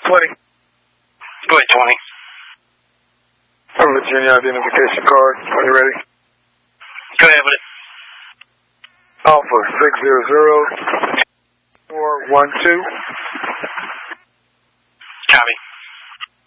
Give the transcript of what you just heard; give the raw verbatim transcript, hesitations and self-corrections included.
twenty. Go ahead, twenty. Virginia identification card. Are you ready? Go ahead with it. Alpha six zero zero four one two.